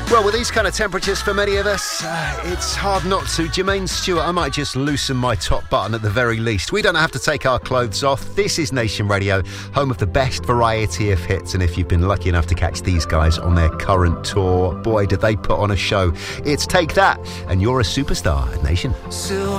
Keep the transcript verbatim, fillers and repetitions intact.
Well, with these kind of temperatures for many of us, uh, it's hard not to. Jermaine Stewart, I might just loosen my top button at the very least. We don't have to take our clothes off. This is Nation Radio, home of the best variety of hits. And if you've been lucky enough to catch these guys on their current tour, boy, did they put on a show. It's Take That, and You're a Superstar at Nation.